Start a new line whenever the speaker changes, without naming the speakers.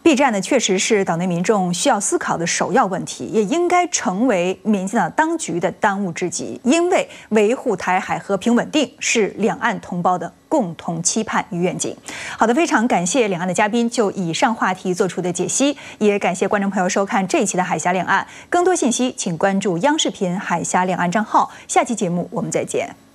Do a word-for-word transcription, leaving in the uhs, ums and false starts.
避战呢，确实是岛内民众需要思考的首要问题，也应该成为民进党当局的当务之急。因为维护台海和平稳定是两岸同胞的共同期盼与愿景。好的，非常感谢两岸的嘉宾就以上话题做出的解析，也感谢观众朋友收看这一期的海峡两岸。更多信息，请关注央视频海峡两岸账号。下期节目我们再见。